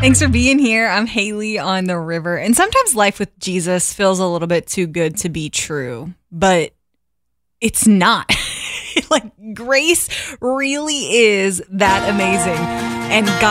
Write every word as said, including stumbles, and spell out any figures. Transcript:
Thanks for being here. I'm Haley on the river. And sometimes life with Jesus feels a little bit too good to be true, but it's not. Like, grace really is that amazing. And God